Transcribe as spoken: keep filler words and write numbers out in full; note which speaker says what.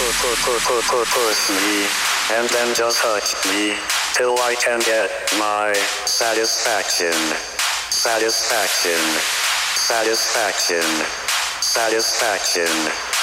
Speaker 1: push me, and then just touch me, till I can get my satisfaction. Satisfaction. Satisfaction. Satisfaction.